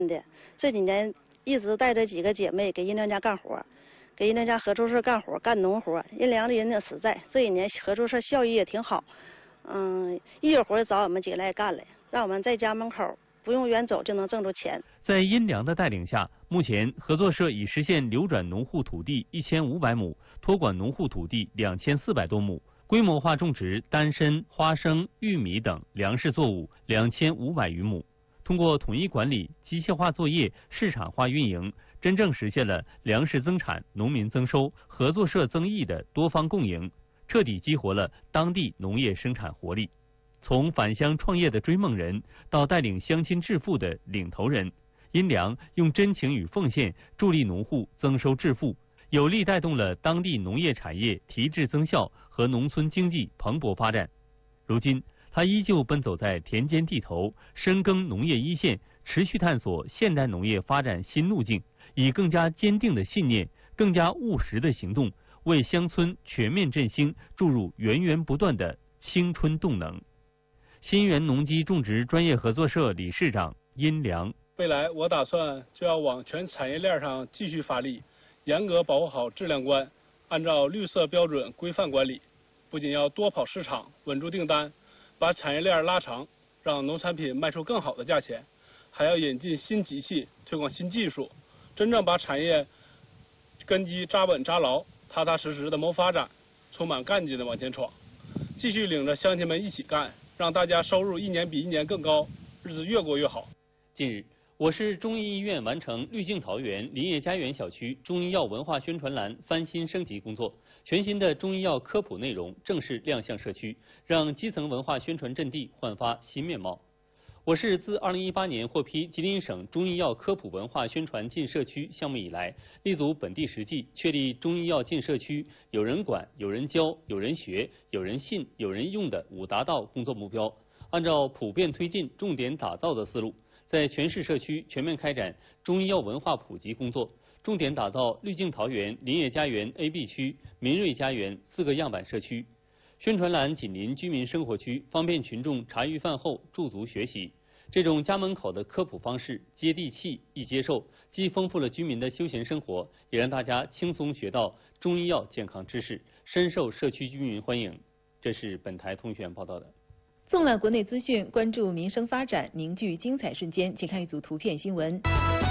的。这几年一直带着几个姐妹给阴凉家干活，给阴凉家合作社干活，干农活。阴凉的人也实在，这几年合作社效益也挺好。一有活找我们姐来干了，让我们在家门口不用远走就能挣着钱。 在阴凉的带领下，目前合作社已实现流转农户土地1500亩，托管农户土地2400多亩，规模化种植丹参、花生、玉米等粮食作物2500余亩。通过统一管理、机械化作业、市场化运营，真正实现了粮食增产、农民增收、合作社增益的多方共赢，彻底激活了当地农业生产活力。从返乡创业的追梦人，到带领乡亲致富的领头人，阴凉用真情与奉献助力农户增收致富，有力带动了当地农业产业提质增效和农村经济蓬勃发展。如今，他依旧奔走在田间地头，深耕农业一线，持续探索现代农业发展新路径，以更加坚定的信念、更加务实的行动，为乡村全面振兴注入源源不断的青春动能。新源农机种植专业合作社理事长殷良： 未来我打算就要往全产业链上继续发力，严格保护好质量关，按照绿色标准规范管理。不仅要多跑市场，稳住订单，把产业链拉长，让农产品卖出更好的价钱，还要引进新机器，推广新技术，真正把产业根基扎稳扎牢，踏踏实实的谋发展，充满干劲的往前闯，继续领着乡亲们一起干，让大家收入一年比一年更高，日子越过越好。 近日，我市中医医院完成绿径桃园林业家园小区中医药文化宣传栏翻新升级工作，全新的中医药科普内容正式亮相社区，让基层文化宣传阵地焕发新面貌。我市自2018年获批吉林省中医药科普文化宣传进社区项目以来，立足本地实际，确立中医药进社区有人管、有人教、有人学、有人信、有人用的5大道工作目标，按照普遍推进、重点打造的思路，在全市社区全面开展中医药文化普及工作，重点打造绿径桃园林业家园 A、B 区、民瑞家园4个样板社区。宣传栏紧邻居民生活区，方便群众茶余饭后驻足学习。这种家门口的科普方式接地气、易接受，既丰富了居民的休闲生活，也让大家轻松学到中医药健康知识，深受社区居民欢迎。这是本台通讯员报道的。 纵览国内资讯，关注民生发展，凝聚精彩瞬间。请看一组图片新闻。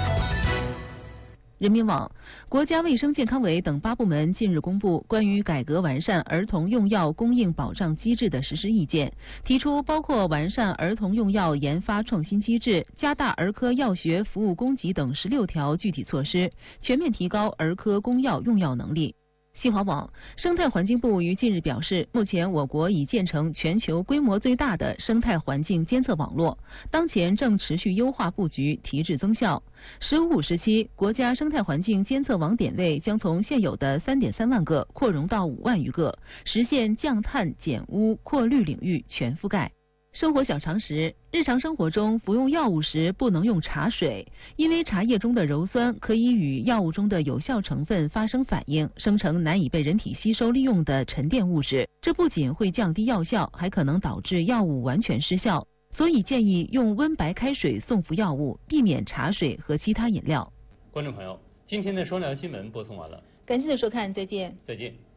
人民网、国家卫生健康委等8部门近日公布关于改革完善儿童用药供应保障机制的实施意见，提出包括完善儿童用药研发创新机制、加大儿科药学服务供给等16条具体措施，全面提高儿科公药用药能力。新华网、生态环境部于近日表示，目前我国已建成全球规模最大的生态环境监测网络，当前正持续优化布局，提质增效。“15+5”时期，国家生态环境监测网点位将从现有的3.3万个扩容到5万余个，实现降碳、减污、扩绿领域全覆盖。生活小常识：日常生活中服用药物时不能用茶水，因为茶叶中的鞣酸可以与药物中的有效成分发生反应，生成难以被人体吸收利用的沉淀物质。这不仅会降低药效，还可能导致药物完全失效。所以建议用温白开水送服药物，避免茶水和其他饮料。 观众朋友，今天的双聊新闻播送完了， 感谢收看，再见。 再见。